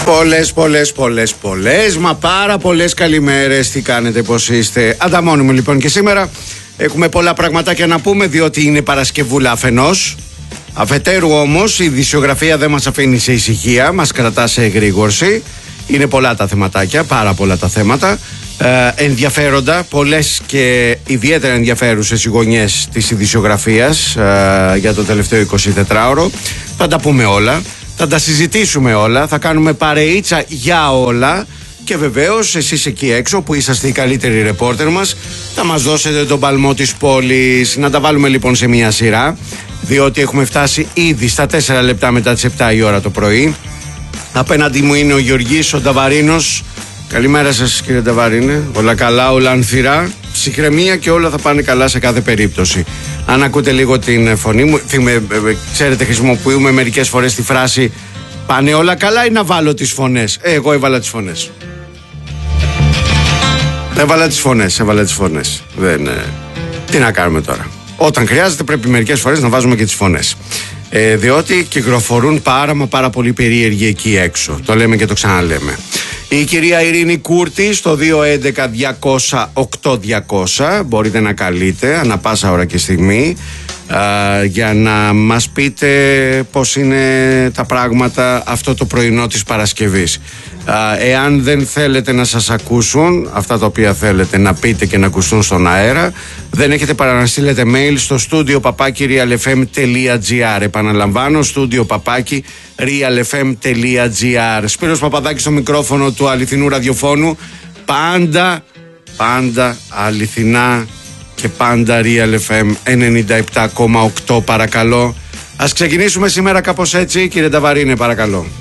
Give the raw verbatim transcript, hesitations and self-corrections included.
Πολλές, πολλές, πολλές, πολλές, μα πάρα πολλές καλημέρες. Τι κάνετε, πώς είστε? Ανταμώνουμε μου λοιπόν και σήμερα. Έχουμε πολλά πραγματάκια να πούμε, διότι είναι Παρασκευούλα αφενός. Αφετέρου όμως η ειδησιογραφία δεν μας αφήνει σε ησυχία, μας κρατά σε εγρήγορση. Είναι πολλά τα θεματάκια, πάρα πολλά τα θέματα. Ε, ενδιαφέροντα, πολλές και ιδιαίτερα ενδιαφέρουσες οι γωνιές της ειδησιογραφίας ε, για το τελευταίο εικοσιτετράωρο. Θα τα πούμε όλα. Θα τα συζητήσουμε όλα, θα κάνουμε παρεΐτσα για όλα και βεβαίως εσείς εκεί έξω που είσαστε οι καλύτεροι ρεπόρτερ μας θα μας δώσετε τον παλμό της πόλης. Να τα βάλουμε λοιπόν σε μια σειρά, διότι έχουμε φτάσει ήδη στα τέσσερα λεπτά μετά τις επτά η ώρα το πρωί. Απέναντι μου είναι ο Γεωργής, ο Νταβαρίνος. Καλημέρα σας κύριε Νταβαρίνε. Όλα καλά, όλα ανθυρά, ψυχραιμία και όλα θα πάνε καλά σε κάθε περίπτωση. Αν ακούτε λίγο την φωνή μου, θυμε, ξέρετε χρησιμοποιούμε μερικές φορές τη φράση πάνε όλα καλά ή να βάλω τις φωνές. Ε, εγώ έβαλα τις φωνές. Έβαλα τις φωνές, έβαλα τις φωνές. Δεν, ε, τι να κάνουμε τώρα. Όταν χρειάζεται πρέπει μερικές φορές να βάζουμε και τις φωνές. Ε, διότι κυκλοφορούν πάρα μα πάρα πολύ περίεργοι εκεί έξω. Το λέμε και το ξαναλέμε. Η κυρία Ειρήνη Κούρτη στο δύο έντεκα διακόσια οκτώ διακόσια μπορείτε να καλείτε ανά πάσα ώρα και στιγμή α, για να μας πείτε πώς είναι τα πράγματα αυτό το πρωινό της Παρασκευής. Α, εάν δεν θέλετε να σας ακούσουν αυτά τα οποία θέλετε να πείτε και να ακουστούν στον αέρα, δεν έχετε παρά να στείλετε mail στο στούντιο παπάκι realfm τελεία gr. Επαναλαμβάνω, στούντιο παπάκι realfm τελεία gr. Σπύρος Παπαδάκης στο μικρόφωνο του αληθινού ραδιοφώνου. Πάντα, πάντα αληθινά και πάντα Real εφ εμ ενενήντα επτά κόμμα οκτώ παρακαλώ. Ας ξεκινήσουμε σήμερα κάπως έτσι, κύριε Νταβαρίνε, παρακαλώ.